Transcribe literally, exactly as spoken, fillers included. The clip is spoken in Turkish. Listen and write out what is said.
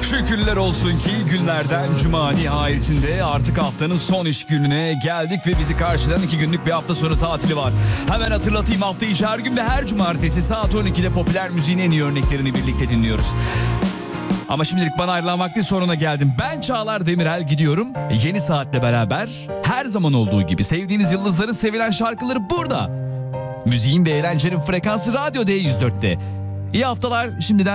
Şükürler olsun ki günlerden cuma nihayetinde artık haftanın son iş gününe geldik ve bizi karşılayan iki günlük bir hafta sonu tatili var. Hemen hatırlatayım, hafta içi her gün ve her cumartesi saat on ikide popüler müziğin en iyi örneklerini birlikte dinliyoruz. Ama şimdilik bana ayrılan vaktin sonuna geldim. Ben Çağlar Demirel, gidiyorum. Yeni saatle beraber her zaman olduğu gibi sevdiğiniz yıldızların sevilen şarkıları burada. Müziğin ve eğlencenin frekansı Radyo D yüz dörtte. İyi haftalar şimdiden.